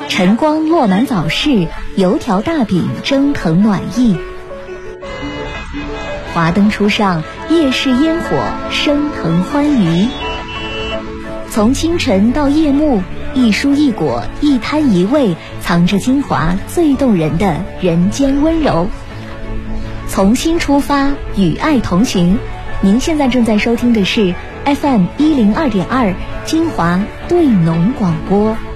晨光落满早市，油条大饼蒸腾暖意。华灯初上，夜市烟火升腾欢愉。从清晨到夜幕，一蔬一果，一摊一味，藏着金华最动人的人间温柔。从心出发，与爱同行。您现在正在收听的是 FM102.2金华对农广播。